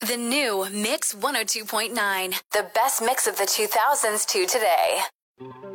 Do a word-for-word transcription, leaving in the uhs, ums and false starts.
The new Mix one oh two point nine. The best mix of the two thousands to today.